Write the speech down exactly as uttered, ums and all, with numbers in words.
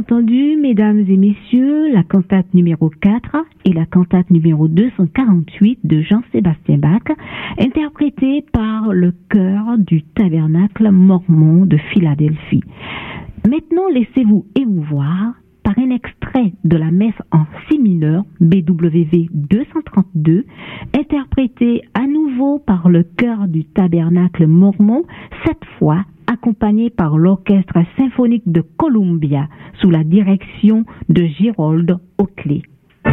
entendu, mesdames et messieurs, la cantate numéro quatre et la cantate numéro deux cent quarante-huit de Jean-Sébastien Bach, interprétée par le chœur du Tabernacle Mormon de Philadelphie. Maintenant, laissez-vous émouvoir par un extrait de la messe en si mineur B W V deux cent trente-deux, interprétée à nouveau par le chœur du Tabernacle Mormon, cette fois accompagné par l'Orchestre symphonique de Columbia sous la direction de Girold Oatley.